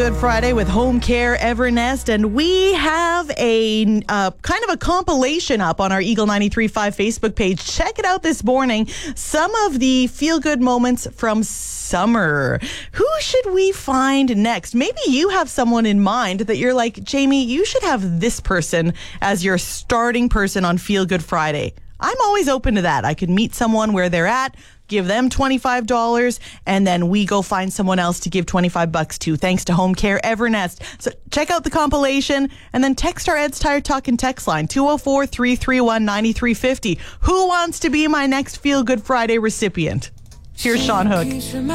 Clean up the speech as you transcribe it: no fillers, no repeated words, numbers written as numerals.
Good Friday with Home Care Evernest, and we have a kind of a compilation up on our Eagle 93.5 Facebook page. Check it out this morning. Some of the feel-good moments from summer. Who should we find next? Maybe you have someone in mind that you're like, Jamie, you should have this person as your starting person on Feel Good Friday. I'm always open to that. I could meet someone where they're at, give them $25, and then we go find someone else to give $25 to, thanks to Home Care Evernest. So check out the compilation and then text our Ed's Tire Talkin' text line, 204-331-9350. Who wants to be my next Feel Good Friday recipient? Here's Sean Hook.